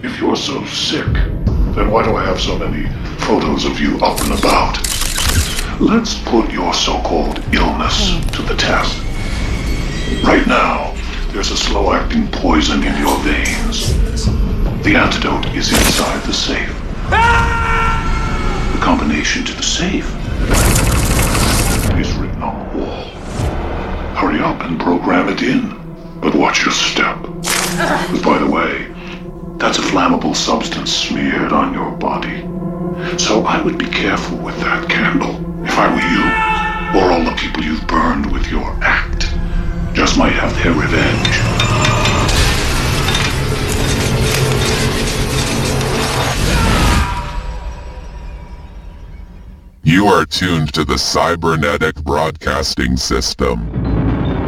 If you're so sick, then why do I have so many photos of you up and about? Let's put your so-called illness to the test. Right now, there's a slow-acting poison in your veins. The antidote is inside the safe. The combination to the safe is written on the wall. Hurry up and program it in. But watch your step. By the way, that's a flammable substance smeared on your body. So I would be careful with that candle, if I were you, or all the people you've burned with your act. Just might have their revenge. You are tuned to the Cybernetic Broadcasting System.